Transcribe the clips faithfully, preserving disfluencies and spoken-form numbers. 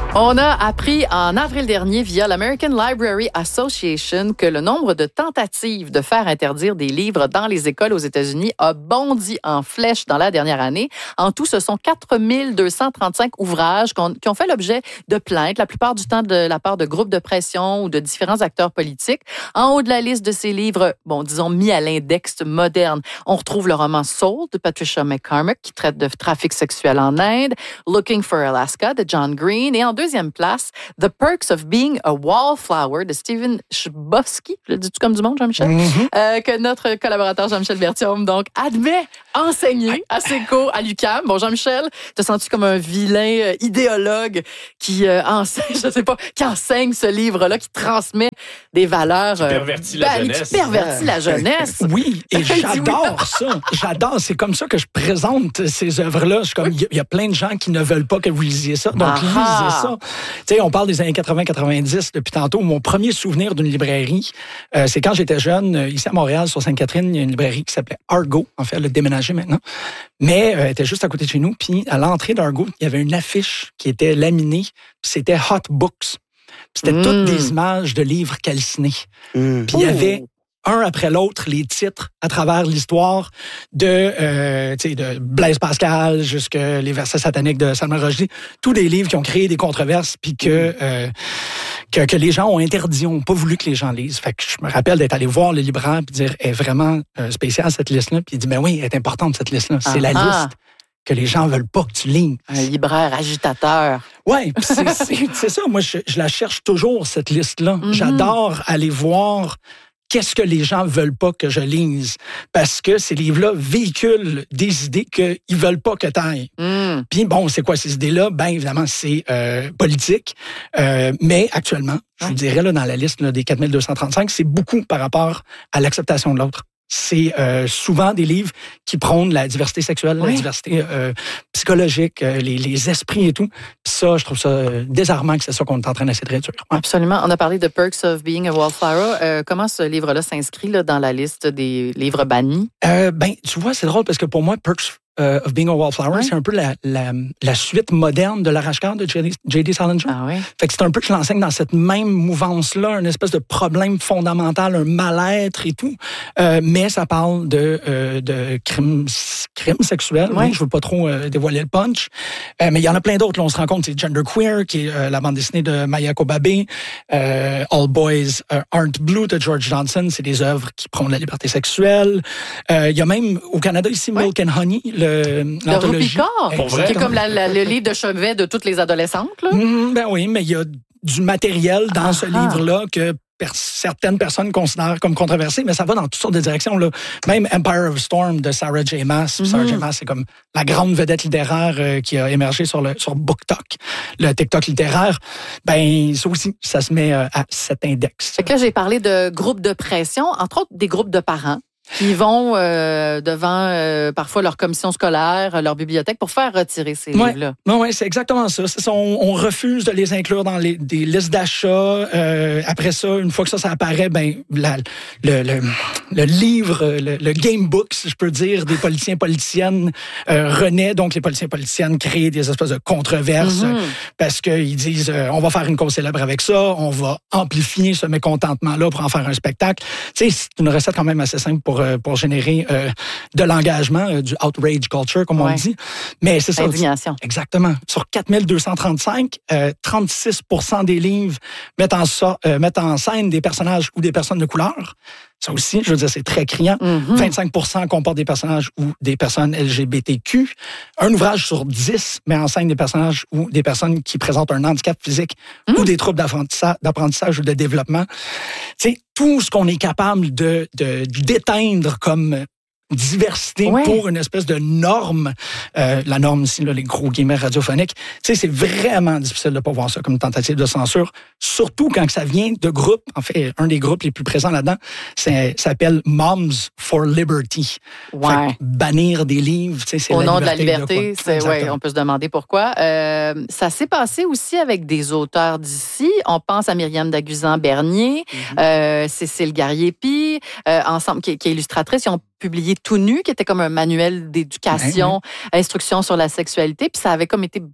On a appris en avril dernier via l'American Library Association que le nombre de tentatives de faire interdire des livres dans les écoles aux États-Unis a bondi en flèche dans la dernière année. En tout, ce sont quatre mille deux cent trente-cinq ouvrages qui ont fait l'objet de plaintes, la plupart du temps de la part de groupes de pression ou de différents acteurs politiques. En haut de la liste de ces livres, bon, disons mis à l'index moderne, on retrouve le roman Soul de Patricia McCormack qui traite de trafic sexuel en Inde, Looking for Alaska de John Green et en deuxième place, The Perks of Being a Wallflower de Stephen Chbosky. Je le dis-tu comme du monde, Jean-Michel? Mm-hmm. Euh, que notre collaborateur Jean-Michel Berthiaume, donc, admet enseigner à ses cours à l'U Q A M. Bon, Jean-Michel, te sens-tu comme un vilain euh, idéologue qui euh, enseigne, je sais pas, qui enseigne ce livre-là, qui transmet des valeurs... Qui pervertit euh, la ben, jeunesse. Qui pervertit la jeunesse. Oui, et j'adore ça. J'adore. C'est comme ça que je présente ces œuvres-là. Je suis comme, il y a plein de gens qui ne veulent pas que vous lisiez ça. Donc, Aha. lisez ça. Tu sais, on parle des années quatre-vingts quatre-vingt-dix depuis tantôt. Mon premier souvenir d'une librairie, euh, c'est quand j'étais jeune, euh, ici à Montréal, sur Sainte-Catherine, il y a une librairie qui s'appelait Argo. En fait, elle a déménagé maintenant. Mais euh, elle était juste à côté de chez nous. Puis, à l'entrée d'Argo, il y avait une affiche qui était laminée. Puis, c'était Hot Books. Puis, c'était mm. toutes des images de livres calcinés. Mm. Puis, il y avait... un après l'autre, les titres à travers l'histoire de, euh, tu sais, de Blaise Pascal jusqu'à les versets sataniques de Salman Rushdie. Tous des livres qui ont créé des controverses puis que, euh, que, que les gens ont interdit, ont pas voulu que les gens lisent. Fait que je me rappelle d'être allé voir le libraire puis dire, est vraiment euh, spéciale cette liste-là? Puis il dit, ben oui, elle est importante cette liste-là. C'est ah, la liste que les gens veulent pas que tu lises. Un libraire agitateur. Oui, c'est, c'est, c'est ça. Moi, je, je la cherche toujours, cette liste-là. Mm-hmm. J'adore aller voir qu'est-ce que les gens veulent pas que je lise? Parce que ces livres-là véhiculent des idées qu'ils veulent pas que tu ailles. Mm. Puis bon, c'est quoi ces idées-là? Bien, évidemment, c'est euh, politique. Euh, mais actuellement, je vous dirais, là, dans la liste là, des quatre mille deux cent trente-cinq, c'est beaucoup par rapport à l'acceptation de l'autre. C'est euh, souvent des livres qui prônent la diversité sexuelle, oui. la diversité euh, psychologique, euh, les, les esprits et tout. Puis ça, je trouve ça euh, désarmant que c'est ça qu'on est en train d'essayer de réduire. Ouais. Absolument. On a parlé de Perks of Being a Wallflower. Euh, comment ce livre-là s'inscrit là, dans la liste des livres bannis? Euh, ben, tu vois, c'est drôle parce que pour moi, Perks Uh, of Being a Wallflower, ouais. c'est un peu la, la, la suite moderne de l'Arrache-cœur de J D Salinger. Ah oui? Fait que c'est un peu que je l'enseigne dans cette même mouvance-là, une espèce de problème fondamental, un mal-être et tout. Euh, mais ça parle de, euh, de crimes crime sexuels. Ouais. Oui, je veux pas trop euh, dévoiler le punch. Euh, mais il y en a plein d'autres. Là, on se rend compte, c'est Genderqueer, qui est euh, la bande dessinée de Mayako Babe. Euh, All Boys uh, Aren't Blue de George Johnson. C'est des œuvres qui prônent la liberté sexuelle. Euh, il y a même au Canada ici, ouais. Milk and Honey, le Le Rupicard, qui est comme la, la, le livre de chevet de toutes les adolescentes. Là. Mmh, ben oui, mais il y a du matériel dans ah, ce livre-là que per- certaines personnes considèrent comme controversé, mais ça va dans toutes sortes de directions. Là. Même Empire of Storm de Sarah J. Maas. Mm-hmm. Sarah J. Maas, c'est comme la grande vedette littéraire euh, qui a émergé sur, le, sur BookTok, le TikTok littéraire. Ben, ça aussi, ça se met euh, à cet index. Fait que là, j'ai parlé de groupes de pression, entre autres des groupes de parents. Qui vont euh, devant euh, parfois leur commission scolaire, leur bibliothèque pour faire retirer ces ouais. livres-là. Oui, ouais, c'est exactement ça. C'est ça on, on refuse de les inclure dans les, des listes d'achat. Euh, après ça, une fois que ça, ça apparaît, ben la, le, le, le livre, le, le game book, si je peux dire, des politiciens politiciennes euh, renaît. Donc, les politiciens politiciennes créent des espèces de controverses mm-hmm. parce qu'ils disent euh, on va faire une cause célèbre avec ça, on va amplifier ce mécontentement-là pour en faire un spectacle. Tu sais, c'est une recette quand même assez simple pour pour générer euh, de l'engagement, euh, du outrage culture, comme ouais. on dit. Mais c'est ça. Indignation. Exactement. Sur quatre mille deux cent trente-cinq, euh, trente-six pour cent des livres mettent en, so- euh, mettent en scène des personnages ou des personnes de couleur. Ça aussi, je veux dire, c'est très criant. Mm-hmm. vingt-cinq pour cent comportent des personnages ou des personnes L G B T Q. Un ouvrage sur dix met en scène des personnages ou des personnes qui présentent un handicap physique mm. ou des troubles d'apprentissage, d'apprentissage ou de développement. Tu sais, tout ce qu'on est capable de, de, d'éteindre comme diversité ouais. pour une espèce de norme, euh, la norme ici, là, les gros guillemets radiophoniques, tu sais, c'est vraiment difficile de ne pas voir ça comme une tentative de censure, surtout quand ça vient de groupes, en fait, un des groupes les plus présents là-dedans, c'est, ça s'appelle Moms for Liberty. Ouais. Fait que bannir des livres, tu sais, c'est au la nom liberté de la liberté, de c'est, ouais, on peut se demander pourquoi. Euh, ça s'est passé aussi avec des auteurs d'ici. On pense à Myriam Daguzan-Bernier, mm-hmm. euh, Cécile Garriépi, euh, ensemble, qui, qui est illustratrice. Ils ont publié Tout nu, qui était comme un manuel d'éducation, ouais, ouais. instruction sur la sexualité. Puis ça avait comme été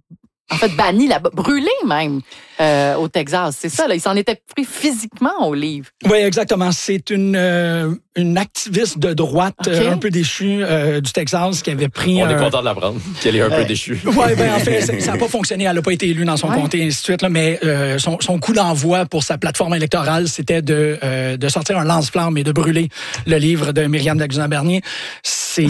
en fait, banni là-bas, brûlé même euh, au Texas. C'est ça, là. Il s'en était pris physiquement au livre. Oui, exactement. C'est une, euh, une activiste de droite okay. euh, un peu déchue euh, du Texas qui avait pris... On euh, est content de l'apprendre, qu'elle est un euh, peu déchue. Oui, ben en fait, ça n'a pas fonctionné. Elle n'a pas été élue dans son ouais. comté, et ainsi de suite. Là, mais euh, son, son coup d'envoi pour sa plateforme électorale, c'était de, euh, de sortir un lance-flamme et de brûler le livre de Myriam Laguna-Bernier. C'est...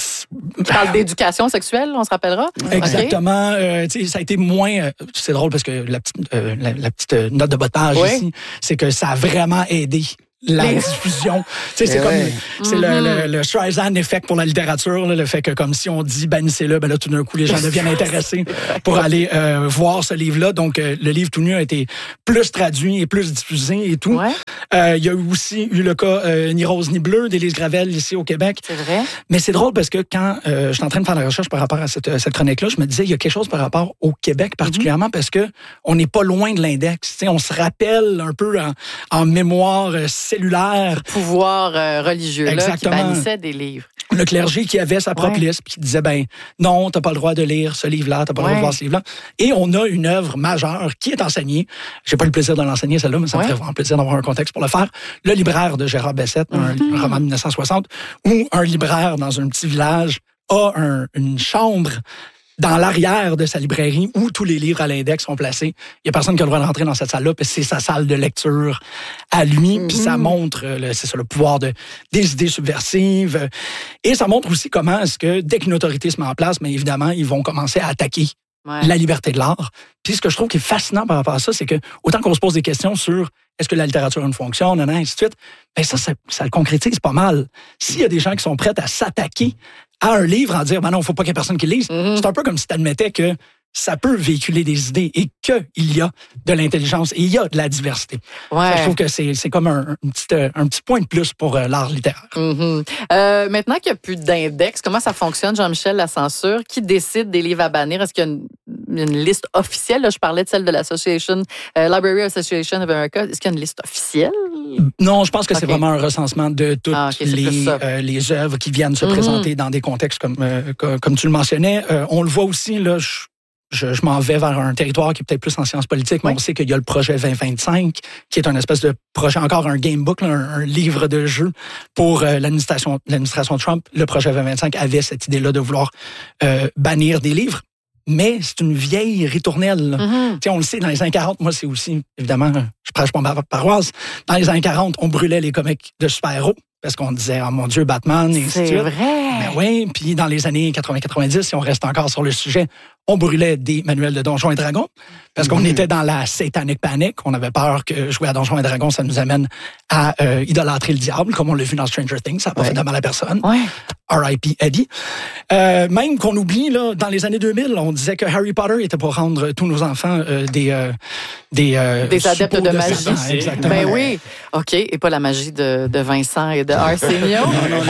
Tu parles d'éducation sexuelle, on se rappellera? Exactement. Okay. Euh, tu sais, ça a été moins... Euh, c'est drôle parce que la petite, euh, la, la petite note de bas de page oui. ici, c'est que ça a vraiment aidé la Les... diffusion. Tu sais, c'est ouais. comme c'est mm-hmm. le, le, le Streisand effect pour la littérature, là, le fait que comme si on dit bannissez-le, ben là tout d'un coup les gens deviennent intéressés pour aller euh, voir ce livre-là. Donc euh, le livre tout nu a été plus traduit et plus diffusé et tout. Ouais. Euh, il y a aussi eu le cas euh, Ni rose ni bleu d'Élise Gravel ici au Québec. C'est vrai. Mais c'est drôle parce que quand euh, j'étais en train de faire la recherche par rapport à cette, cette chronique-là, je me disais il y a quelque chose par rapport au Québec particulièrement mm-hmm. parce que on n'est pas loin de l'index. Tu sais, on se rappelle un peu en, en mémoire euh, cellulaire. Le pouvoir euh, religieux là, qui bannissait des livres. Le clergé qui avait sa propre ouais. liste puis qui disait ben non, t'as pas le droit de lire ce livre-là, t'as pas ouais. le droit de voir ce livre-là. Et on a une œuvre majeure qui est enseignée. J'ai pas le plaisir de l'enseigner celle-là, mais ça ouais. me ferait vraiment plaisir d'avoir un contexte pour le faire. Le libraire de Gérard Bessette, mm-hmm. un, un roman de dix-neuf cent soixante, où un libraire dans un petit village a un, une chambre dans l'arrière de sa librairie où tous les livres à l'index sont placés. Il y a personne qui a le droit de rentrer dans cette salle-là, puis c'est sa salle de lecture à lui, mm-hmm. puis ça montre, le, c'est ça, le pouvoir de, des idées subversives. Et ça montre aussi comment est-ce que, dès qu'une autorité se met en place, mais évidemment, ils vont commencer à attaquer ouais. la liberté de l'art. Puis ce que je trouve qui est fascinant par rapport à ça, c'est que autant qu'on se pose des questions sur est-ce que la littérature a une fonction, non, non, ainsi de suite, ben ça, ça, ça le concrétise pas mal. S'il y a des gens qui sont prêts à s'attaquer à un livre en dire, ben non, il ne faut pas qu'il y ait personne qui le lise, mm-hmm. c'est un peu comme si tu admettais que ça peut véhiculer des idées et qu'il y a de l'intelligence et il y a de la diversité. Ouais. Ça, je trouve que c'est, c'est comme un, un, petit, un petit point de plus pour euh, l'art littéraire. Mm-hmm. Euh, maintenant qu'il n'y a plus d'index, comment ça fonctionne, Jean-Michel, la censure? Qui décide des livres à bannir? Est-ce qu'il y a une, une liste officielle? Là, je parlais de celle de l'Association, euh, Library Association of America. Est-ce qu'il y a une liste officielle? Non, je pense que okay. c'est vraiment un recensement de toutes ah, okay, les, euh, les œuvres qui viennent se mm-hmm. présenter dans des contextes comme, euh, comme, comme tu le mentionnais. Euh, on le voit aussi, là, je, Je, je m'en vais vers un territoire qui est peut-être plus en sciences politiques, mais oui. on sait qu'il y a le projet vingt vingt-cinq, qui est un espèce de projet, encore un gamebook, là, un, un livre de jeu pour euh, l'administration, l'administration Trump. Le projet vingt vingt-cinq avait cette idée-là de vouloir euh, bannir des livres, mais c'est une vieille ritournelle. Mm-hmm. On le sait, dans les années quarante, moi, c'est aussi, évidemment, je prêche pas ma paroisse, dans les années quarante, on brûlait les comics de super-héros. Parce qu'on disait, oh mon Dieu, Batman, et ainsi de suite. C'est vrai. Ben oui, puis dans les années quatre-vingts quatre-vingt-dix, si on reste encore sur le sujet, on brûlait des manuels de Donjons et Dragons. Parce qu'on mmh. était dans la satanic panic. On avait peur que jouer à Donjons et Dragons, ça nous amène à euh, idolâtrer le diable, comme on l'a vu dans Stranger Things. Ça n'a pas ouais. fait de mal à personne. Ouais. R I P Eddie. Euh, même qu'on oublie, là, dans les années deux mille, on disait que Harry Potter était pour rendre tous nos enfants euh, des... Euh, des euh, des adeptes de, de magie. Satan, exactement. Ben oui. OK. Et pas la magie de, de Vincent et de Arsenio. non, non, non.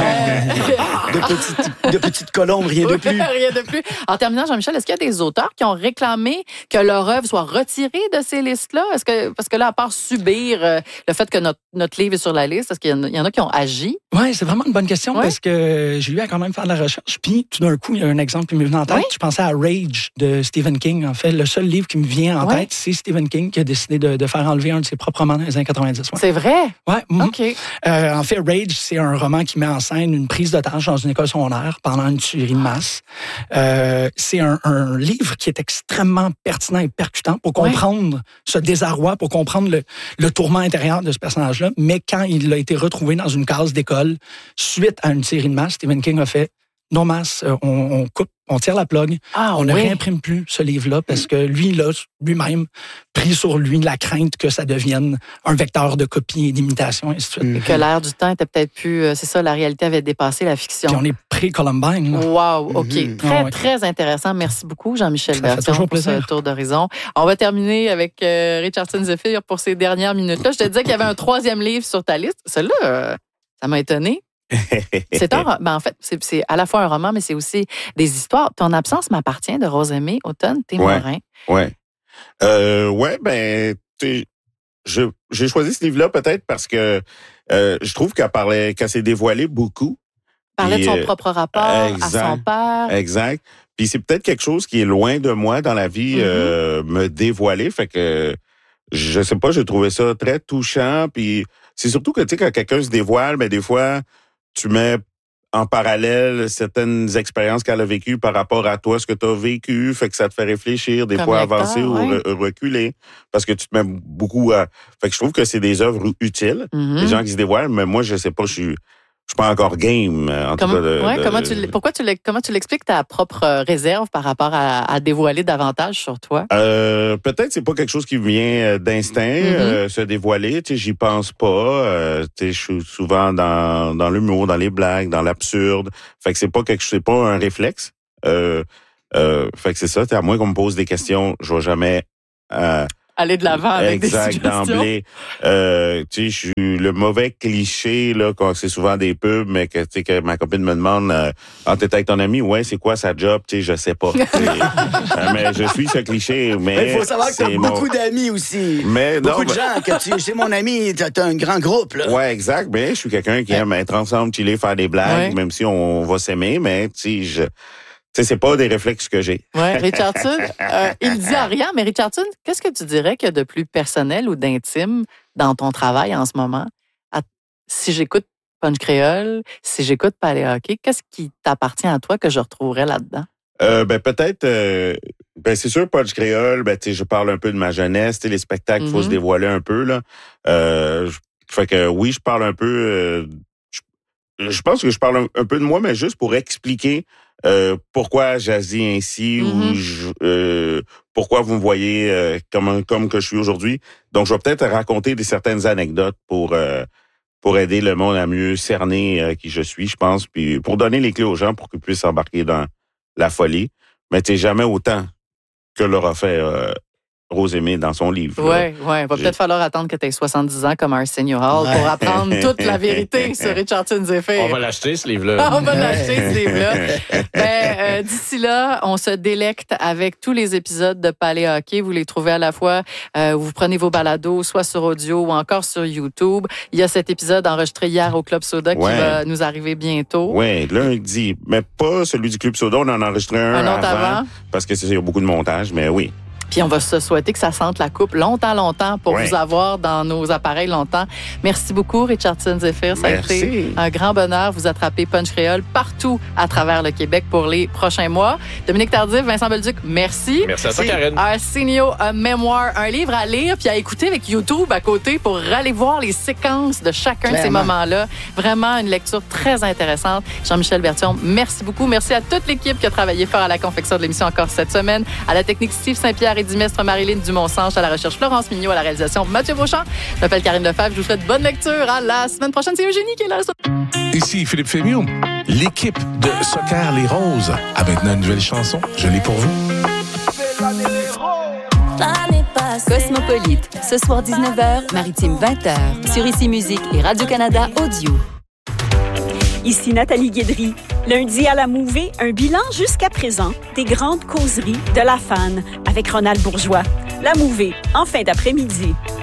de, petites, de petites colombes, rien de plus. Rien de plus. En terminant, Jean-Michel, est-ce qu'il y a des auteurs qui ont réclamé que leur œuvre soit retirée de ces listes-là? Est-ce que, parce que là, à part subir euh, le fait que notre, notre livre est sur la liste, est-ce qu'il y en a, il y en a qui ont agi? Oui, c'est vraiment une bonne question ouais. parce que j'ai eu à quand même faire de la recherche. Puis, tout d'un coup, il y a un exemple qui m'est venu en tête. Oui? Je pensais à Rage de Stephen King. En fait, le seul livre qui me vient en ouais. tête, c'est Stephen King qui a décidé de, de faire enlever un de ses propres romans dans les années quatre-vingt-dix. Ouais. C'est vrai? Oui. Mm-hmm. OK. Euh, en fait, Rage, c'est un roman qui met en scène une prise d'otage dans une école secondaire pendant une tuerie de masse. Euh, c'est un, un livre qui est extrêmement pertinent et percutant pour comprendre ouais. ce désarroi, pour comprendre le, le tourment intérieur de ce personnage-là. Mais quand il a été retrouvé dans une case d'école, suite à une tuerie de masse, Stephen King a fait « Non, masse, on, on coupe, on tire la plug, ah, on ne oui. réimprime plus ce livre-là parce que lui, là, lui-même, pris sur lui la crainte que ça devienne un vecteur de copie et d'imitation, et ainsi de suite. Et que l'air du temps était peut-être plus... C'est ça, la réalité avait dépassé la fiction. Puis on est pré-Columbine. Wow, OK. Mm-hmm. Très, ah, ouais. très intéressant. Merci beaucoup, Jean-Michel Berthiaume, pour plaisir. ce tour d'horizon. On va terminer avec euh, Richardson Zephyr pour ses dernières minutes-là. Je te disais qu'il y avait un troisième livre sur ta liste. Celui-là, euh, ça m'a étonné. c'est un, ben en fait, c'est, c'est à la fois un roman, mais c'est aussi des histoires. Ton absence m'appartient de Rosemée Automne Témorin. Ouais, ouais. Euh, ouais, ben, je, j'ai choisi ce livre-là peut-être parce que euh, je trouve qu'elle parlait, qu'elle s'est dévoilée beaucoup. Elle parlait de son propre rapport exact, à son père. Exact. Puis c'est peut-être quelque chose qui est loin de moi dans la vie, mm-hmm. euh, me dévoiler. Fait que je sais pas, j'ai trouvé ça très touchant. Puis c'est surtout que tu sais quand quelqu'un se dévoile, ben des fois tu mets en parallèle certaines expériences qu'elle a vécues par rapport à toi, ce que tu as vécu, fait que ça te fait réfléchir, des Comme fois lecteur, avancer ouais. ou re- reculer, parce que tu te mets beaucoup à... Fait que je trouve que c'est des œuvres utiles, Mm-hmm. les gens qui se dévoilent, mais moi, je sais pas, je suis... Je suis pas encore game, en Comment, tout cas. De, ouais, de, comment tu, pourquoi tu comment tu l'expliques ta propre réserve par rapport à, à dévoiler davantage sur toi? Euh, peut-être c'est pas quelque chose qui vient d'instinct, mm-hmm. euh, se dévoiler. Tu sais, j'y pense pas. Euh, tu sais, je suis souvent dans dans l'humour, dans les blagues, dans l'absurde. Fait que c'est pas quelque chose, c'est pas un réflexe. Euh, euh, fait que c'est ça. À moins qu'on me pose des questions, je vais jamais. Euh, Aller de l'avant avec exact, des suggestions. d'emblée. Euh, tu sais, je suis le mauvais cliché, là, quand c'est souvent des pubs, mais que, tu sais, que ma copine me demande, euh, ah, t'es avec ton ami? Ouais, c'est quoi sa job? Tu sais, je sais pas. euh, mais je suis ce cliché, mais. Il faut savoir que t'as c'est beaucoup mon... d'amis aussi. Mais beaucoup non, de gens que tu, c'est mon ami, t'as, t'as un grand groupe, là. Ouais, exact. Mais je suis quelqu'un qui aime être ensemble, chiller, faire des blagues, ouais. même si on va s'aimer, mais, tu sais, je, tu sais, c'est pas des réflexes que j'ai. Oui, Richardson, euh, il dit à rien, mais Richardson, qu'est-ce que tu dirais qu'il y a de plus personnel ou d'intime dans ton travail en ce moment? À, si j'écoute Punch Créole, si j'écoute Palais Hockey, qu'est-ce qui t'appartient à toi que je retrouverais là-dedans? Euh, ben peut-être, euh, ben c'est sûr, Punch Créole, ben tu sais, je parle un peu de ma jeunesse, tu sais, les spectacles, il mm-hmm. faut se dévoiler un peu, là. Euh, fait que oui, je parle un peu... Euh, je, je pense que je parle un, un peu de moi, mais juste pour expliquer Euh, pourquoi j'agis ainsi mm-hmm. ou je, euh, pourquoi vous me voyez euh, comme comme que je suis aujourd'hui. Donc, je vais peut-être raconter des certaines anecdotes pour euh, pour aider le monde à mieux cerner euh, qui je suis, je pense, puis pour donner les clés aux gens pour qu'ils puissent s'embarquer dans la folie. Mais tu sais, jamais autant que l'aura fait euh, Rosémée dans son livre. Oui, oui. Il va peut-être falloir attendre que tu aies soixante-dix ans comme Arsenio Hall ouais. pour apprendre toute la vérité sur Richardson Zephyr. On va l'acheter, ce livre-là. On va l'acheter, ce livre-là. Ben, euh, d'ici là, on se délecte avec tous les épisodes de Palais Hockey. Vous les trouvez à la fois, euh, vous prenez vos balados, soit sur audio ou encore sur YouTube. Il y a cet épisode enregistré hier au Club Soda ouais. qui va nous arriver bientôt. Oui, lundi. Mais pas celui du Club Soda. On en a enregistré un, un autre avant, avant. Parce que c'est, il y a beaucoup de montage, mais oui. Puis on va se souhaiter que ça sente la coupe longtemps, longtemps pour ouais. vous avoir dans nos appareils longtemps. Merci beaucoup, Richardson Zephyr. Ça Merci. a été un grand bonheur. Vous attrapez Punch Créole partout à travers le Québec pour les prochains mois. Dominique Tardif, Vincent Belleduc, merci. Merci à toi, Karen. Arsenio, un mémoire, un livre à lire puis à écouter avec YouTube à côté pour aller voir les séquences de chacun Clairement. de ces moments-là. Vraiment une lecture très intéressante. Jean-Michel Berthiaume, merci beaucoup. Merci à toute l'équipe qui a travaillé fort à la confection de l'émission encore cette semaine. À la technique, Steve Saint-Pierre et Dimestre, Marilyn Dumont-Sanche, à la recherche Florence Mignot, à la réalisation Mathieu Beauchamp. Je m'appelle Karine Lefebvre, je vous souhaite bonne lecture. À la semaine prochaine, c'est Eugénie qui est là. Ici Philippe Fémion. L'équipe de Soccer Les Roses a maintenant une nouvelle chanson. Je l'ai pour vous. Cosmopolite, ce soir dix-neuf heures, Maritime vingt heures, sur Ici Musique et Radio-Canada Audio. Ici Nathalie Guédry. Lundi à la Mouvée, un bilan jusqu'à présent des grandes causeries de la F A N avec Ronald Bourgeois. La Mouvée, en fin d'après-midi.